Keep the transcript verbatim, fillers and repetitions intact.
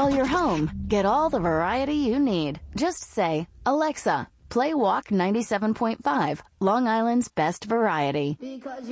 While you're home, get all the variety you need. Just say, Alexa, play Walk ninety-seven point five, Long Island's best variety. Because